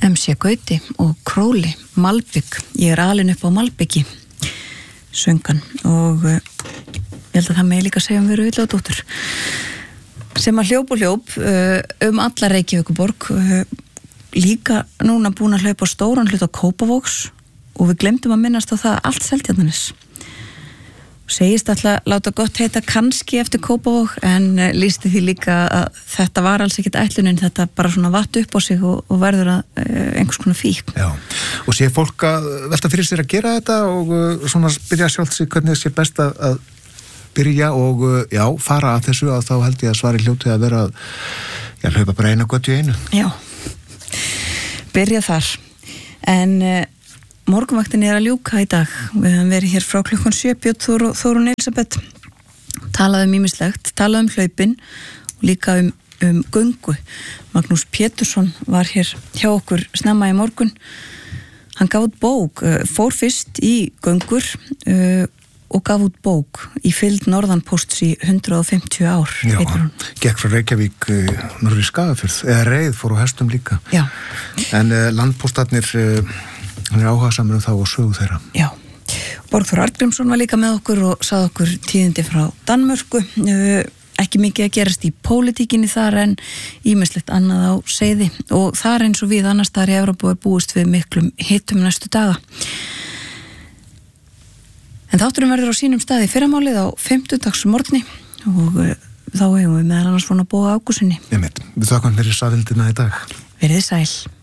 MC Gauti og Króli, Malbygg. Ég alin upp á Malbyggi, söngan, og ég held að það megi líka segja Veru Illadóttur sem að hljóp alla Reykjavíkurborg, líka núna búin að hlaupa stóran hluta Kópavogs, og við glemdum að minnast á það allt Seltjarnarnes. Segist alltaf láta gott heita kannski eftir Kópavog, en lýsti því líka að þetta var alls ekkert ætlunin, þetta bara svona vatt upp á sig og verður að einhvers konar fík. Já, og sé fólk að velta fyrir sér að gera þetta og svona byrja sjálft sig hvernig sé best að byrja og já, fara að þessu, að þá held ég að svari hljóti að vera að hlaupa bara eina götu í einu. Já, byrja þar. En morgunvaktin að ljúka í dag. Við höfum verið hér frá klukkan 7, Björn Þórunn Elisabeth, talaði ýmislegt, talaði hlaupin og líka göngu. Magnús Pétursson var hér hjá okkur snemma í morgun. Hann gaf út bók, fór fyrst í göngur og gaf út bók í fylgd Norðanpósts í 150 ár. Já, hann gekk frá Reykjavík norður í Skagafjörð, eða reið, fór á hestum líka. Já. En landpóstarnir, hann áhugasamur þá og sögu þeirra. Já. Borgþór Arngrímsson var líka með okkur og sagði okkur tíðindi frá Danmörku. Ekki mikið að gerast í pólitíkinni þar, en ýmislegt annað á seiði, og þar eins og við annars staðar í Evrópu búist við miklum hitum næstu daga. En þátturinn verður á sínum staði fyrramálið á 50-dagsmorgni og þá hefum við meðal annars svona Boga Ágússyni. Við þakkum fyrir samfylgdina í dag. Verið sæl.